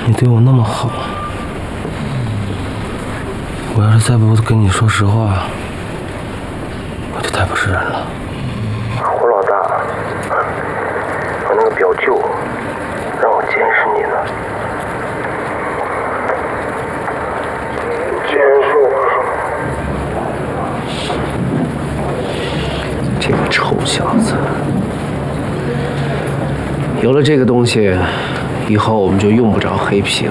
你对我那么好，我要是再不跟你说实话，我就太不是人了。 胡老大，我那个表舅让我监视你呢。监视我？这个臭小子！有了这个东西，以后我们就用不着黑皮了。